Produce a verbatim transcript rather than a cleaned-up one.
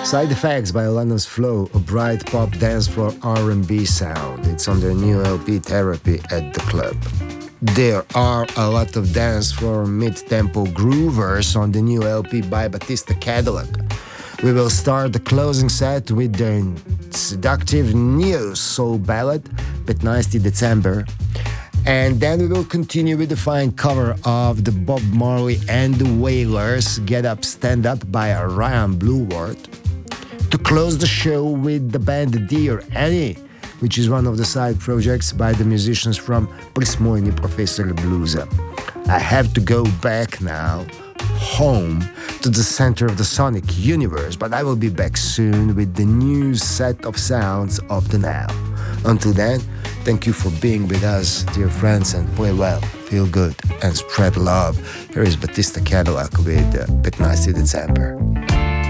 Side Effects by Alanis Flow, a bright pop dance floor R and B sound. It's on their new L P Therapy at the Club. There are a lot of dance floor mid-tempo groovers on the new L P by Batista Cadillac. We will start the closing set with their seductive neo soul ballad, Pet Nasty December. And then we will continue with the fine cover of the Bob Marley and the Wailers, Get Up, Stand Up by Ryan Blueward. To close the show with the band Dear Annie, which is one of the side projects by the musicians from Prismojni Professor Bluesa. I have to go back now, home, to the center of the sonic universe, but I will be back soon with the new set of sounds of the now. Until then, thank you for being with us, dear friends, and play well, feel good, and spread love. Here is Batista Cadillac with uh, Pet Nasty December.